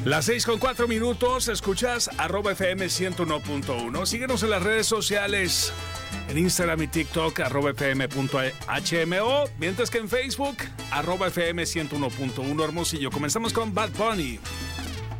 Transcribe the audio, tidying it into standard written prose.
Las 6:04, escuchas @FM 101.1. Síguenos en las redes sociales, en Instagram y TikTok, @FM.hmo, mientras que en Facebook, @FM 101.1 Hermosillo. Comenzamos con Bad Bunny.